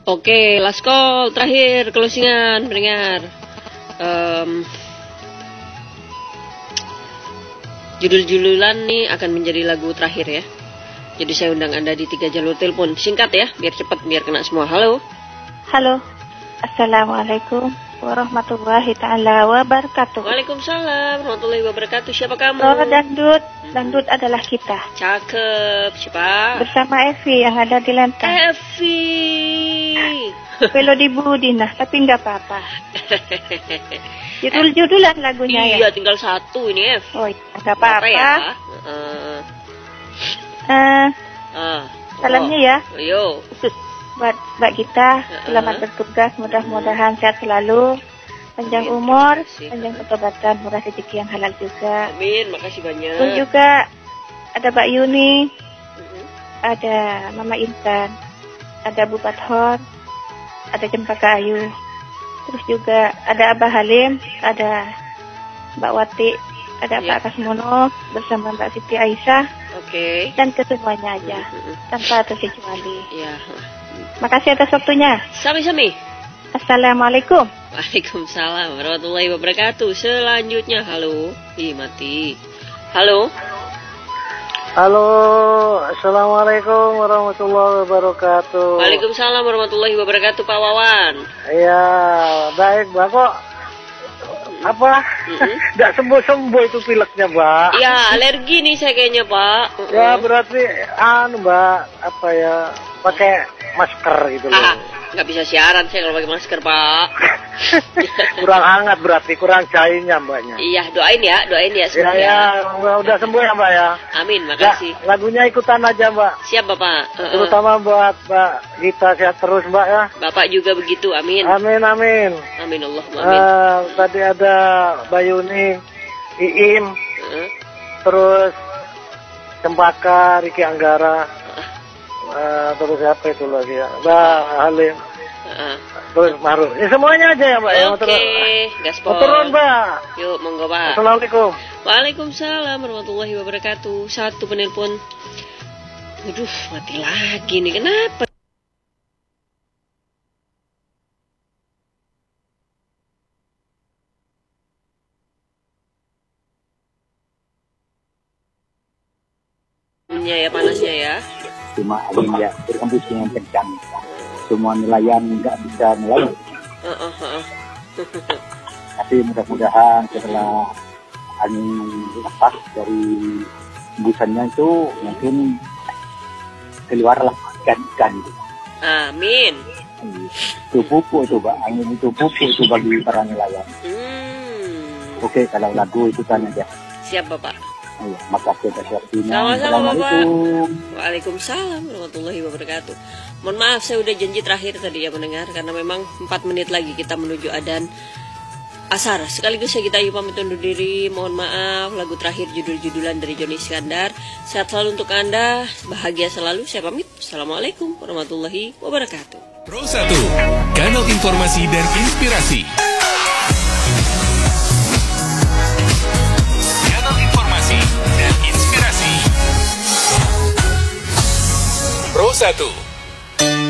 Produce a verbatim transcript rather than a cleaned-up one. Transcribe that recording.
Oke, last call terakhir closingan pendengar. Um, Judul-judululan nih akan menjadi lagu terakhir ya. Jadi saya undang Anda di tiga jalur telepon. Singkat ya, biar cepat, biar kena semua. Halo. Halo. Assalamualaikum warahmatullahi ta'ala wabarakatuh. Waalaikumsalam warahmatullahi wabarakatuh. Siapa kamu? Oh, Dangdut. Dangdut adalah kita. Cakep. Siapa? Bersama Evi yang ada di Lentang. Evi. Velo di Budinah, tapi nggak apa-apa. Judul-judulan lagunya ya. Iya, tinggal satu ini, Ev. Oh, iya, nggak apa-apa. Ya? Uh, uh, uh, salamnya oh. ya. Yo. Buat Mbak kita, selamat bertugas, mudah-mudahan sehat selalu, panjang Amin. umur, Makasih. panjang pertobatan, murah rezeki yang halal juga. Amin, makasih banyak. Terus juga ada Mbak Yuni, Uh-huh. ada Mama Intan, ada Bu Bathon, ada Cempaka Ayu. Terus juga ada Abah Halim, ada Mbak Wati, ada Ya. Pak Kasmono bersama Mbak Siti Aisyah, Oke. dan kesemuanya aja, Uh-huh. tanpa terkecuali. Ya. Makasih atas waktunya. Sami-sami. Assalamualaikum. Waalaikumsalam warahmatullahi wabarakatuh. Selanjutnya, halo. Ih, mati. Halo. Halo, assalamualaikum warahmatullahi wabarakatuh. Waalaikumsalam warahmatullahi wabarakatuh, Pak Wawan. Ya, baik, Mbak. Kok apa? Mm-mm. Nggak sembuh-sembuh itu pileknya, Mbak. Ya, alergi nih saya kayaknya, Pak. Ya, berarti anu, Mbak, apa ya? Pakai masker gitu loh. Ah, nggak bisa siaran saya kalau pakai masker, Pak. Kurang hangat berarti, kurang cairnya, Mbaknya. Iya, doain ya, doain ya Ya, semuanya. ya, udah sembuh ya, Mbak ya. Amin, Ya, makasih. lagunya ikutan aja, Mbak. Siap, Bapak. Uh-uh. Terutama buat Mbak Gita, sehat terus, Mbak ya. Bapak juga begitu, amin. Amin, amin. Amin Allahumma amin. Eh, tadi ada Bayuni, Iim, Uh-uh. terus Cempaka, Riki Anggara, eh, terus siapa itu lagi ya, Mbak Halim, Uh-uh. terus Maruf. Ya semuanya aja ya, Mbak. Ya, mau Oke, turun. gaspol. Mau turun, Mbak. Yuk, monggo, Pak. Assalamualaikum. Waalaikumsalam warahmatullahi wabarakatuh. Satu penelpon. Waduh, mati lagi nih. Kenapa? Ya, panasnya ya. Cuma angin ya berhembus yang kencang. Semua nelayan nggak bisa nelayan. Uh, uh, uh, uh. Tapi mudah-mudahan setelah angin lepas dari hembusannya itu mungkin keluarlah ikan-ikan. Amin. Itu pupuk itu, Pak. Angin itu pupuk itu bagi para nelayan. Hmm. Oke, kalau lagu itu kan aja. Siap, Bapak. Oh, ya, makasih atas waktunya. Sama-sama, Bapak. Assalamualaikum. Waalaikumsalam warahmatullahi wabarakatuh. Mohon maaf, saya udah janji terakhir tadi ya mendengar, karena memang empat menit lagi kita menuju adzan asar. Sekaligus saya kita pamit undur diri. Mohon maaf, lagu terakhir judul-judulan dari Joni Iskandar. Sehat selalu untuk Anda, bahagia selalu. Saya pamit. Assalamualaikum warahmatullahi wabarakatuh. Pro satu, kanal informasi dan inspirasi. Kanal informasi dan inspirasi. Pro satu.